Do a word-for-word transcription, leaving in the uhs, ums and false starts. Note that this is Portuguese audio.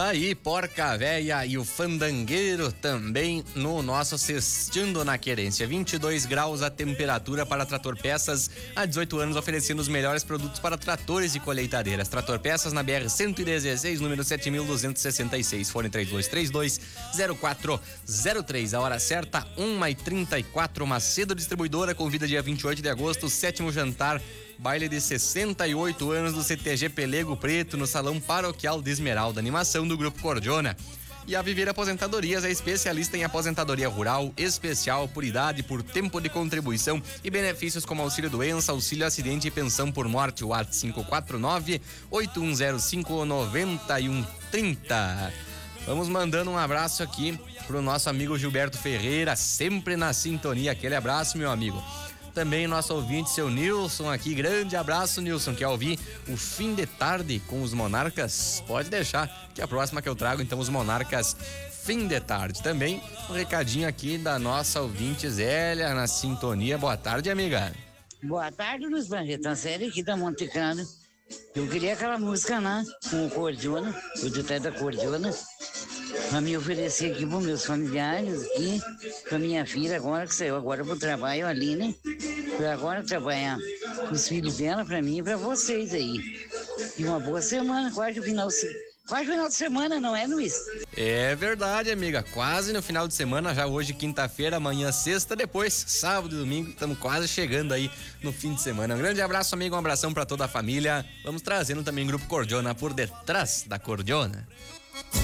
Tá aí, Porca Véia e o Fandangueiro também no nosso Sextando na Querência. vinte e dois graus a temperatura para Trator Peças, há dezoito anos oferecendo os melhores produtos para tratores e colheitadeiras. Trator Peças na B R cento e dezesseis, número sete mil duzentos e sessenta e seis, fone três dois três dois, zero quatro zero três. A hora certa, uma e trinta e quatro. Macedo Distribuidora convida dia vinte e oito de agosto, sétimo jantar, baile de sessenta e oito anos do C T G Pelego Preto no Salão Paroquial de Esmeralda, animação do Grupo Cordiona. E a Viver Aposentadorias é especialista em aposentadoria rural, especial por idade, por tempo de contribuição e benefícios como auxílio doença, auxílio acidente e pensão por morte. WhatsApp cinco quatro nove, oito um zero cinco, nove um três zero. Vamos mandando um abraço aqui pro nosso amigo Gilberto Ferreira, sempre na sintonia. Aquele abraço, meu amigo. Também nosso ouvinte, seu Nilson aqui, grande abraço, Nilson, quer ouvir o Fim de Tarde com os Monarcas? Pode deixar, que a próxima que eu trago, então, os Monarcas Fim de Tarde. Também um recadinho aqui da nossa ouvinte Zélia na sintonia. Boa tarde, amiga. Boa tarde, Luiz Barreto, série aqui da Monte Carlo. Eu queria aquela música, né, com o Cordiona, o ditado da Cordiona, pra me oferecer aqui pros meus familiares, aqui, pra minha filha agora, que saiu agora pro trabalho ali, né? Pra agora trabalhar com os filhos dela, pra mim e pra vocês aí. E uma boa semana, quase o final, quase o final de semana, não é, Luiz? É verdade, amiga, quase no final de semana, já hoje quinta-feira, amanhã sexta, depois sábado e domingo, estamos quase chegando aí no fim de semana. Um grande abraço, amigo, um abração pra toda a família. Vamos trazendo também o Grupo Cordiona por detrás da Cordiona.